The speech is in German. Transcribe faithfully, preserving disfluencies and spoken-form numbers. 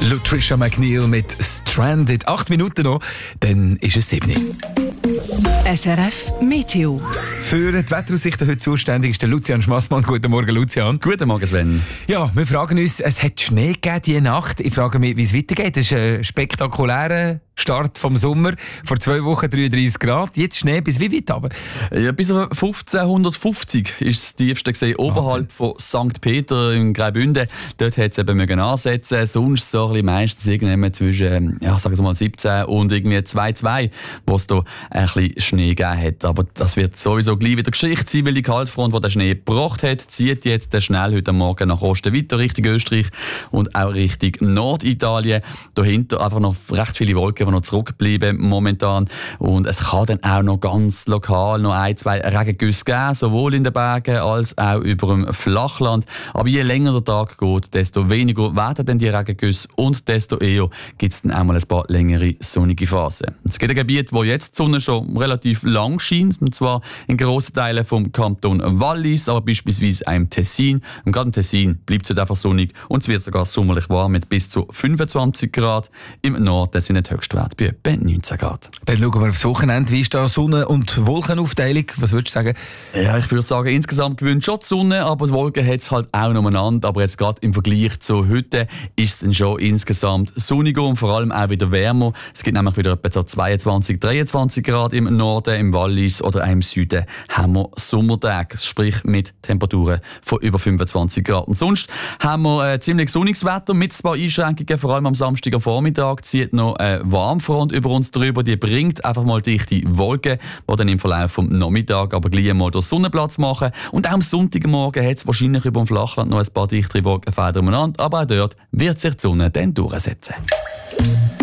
Lutricia McNeil mit Stranded. Acht Minuten noch, dann ist es sieben. S R F Meteo. Für die Wetteraussichten heute zuständig ist der Lucian Schmassmann. Guten Morgen, Lucian. Guten Morgen, Sven. Ja, wir fragen uns, es hat Schnee gegeben diese Nacht. Ich frage mich, wie es weitergeht. Das ist ein spektakulärer Start vom Sommer. Vor zwei Wochen dreiunddreißig Grad. Jetzt Schnee bis wie weit aber? Ja, bis auf fünfzehnhundertfünfzig ist das tiefste gesehen, oberhalb von Sankt Peter in Graubünden. Dort hat es eben mögen ansetzen. Sonst so ein bisschen meistens irgendwie zwischen, ja, sagen wir mal siebzehn und irgendwie zwei Komma zwei, wo es da ein bisschen Schnee gegeben hat. Aber das wird sowieso gleich wieder Geschichte sein, weil die Kaltfront, die den Schnee gebracht hat, zieht jetzt schnell heute Morgen nach Osten weiter, Richtung Österreich und auch Richtung Norditalien. Dahinter einfach noch recht viele Wolken, die noch zurückbleiben momentan. Und es kann dann auch noch ganz lokal noch ein, zwei Regengüsse geben, sowohl in den Bergen als auch über dem Flachland. Aber je länger der Tag geht, desto weniger werden dann die Regengüsse und desto eher gibt es dann auch mal ein paar längere sonnige Phasen. Es gibt ein Gebiet, wo jetzt die Sonne schon relativ lang scheint, und zwar in grossen Teilen vom Kanton Wallis, aber beispielsweise auch im Tessin. Und gerade im Tessin bleibt es einfach sonnig und es wird sogar sommerlich warm mit bis zu fünfundzwanzig Grad. Im Norden sind die Höchstwerte bei etwa neunzehn Grad. Dann schauen wir aufs Wochenende. Wie ist da Sonne- und Wolkenaufteilung? Was würdest du sagen? Ja, ich würde sagen, insgesamt gewinnt schon die Sonne, aber die Wolken hat es halt auch noch umeinander. Aber jetzt gerade im Vergleich zu heute ist es dann schon insgesamt sonniger und vor allem auch wieder wärmer. Es gibt nämlich wieder etwa zweiundzwanzig, dreiundzwanzig Grad im Norden, im Wallis oder auch im Süden haben wir Sommertage, sprich mit Temperaturen von über fünfundzwanzig Grad. Und sonst haben wir äh, ziemlich sonniges Wetter mit ein paar Einschränkungen, vor allem am Samstag am Vormittag zieht noch eine Warmfront über uns drüber, die bringt einfach mal dichte Wolken, die dann im Verlauf vom Nachmittag aber gleich mal den Sonnenplatz machen. Und auch am Sonntagmorgen hat es wahrscheinlich über dem Flachland noch ein paar dichtere Wolkenfelder umeinander, aber auch dort wird sich die Sonne dann durchsetzen.